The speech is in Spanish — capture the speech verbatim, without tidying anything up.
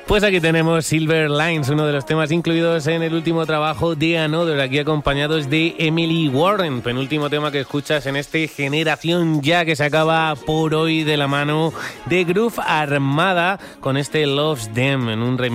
Pues aquí tenemos Silver Lines, uno de los temas incluidos en el último trabajo de Another, aquí acompañados de Emily Warren, penúltimo tema que escuchas en este Generación Ya, que se acaba por hoy de la mano de Groove Armada con este Loves Them en un remix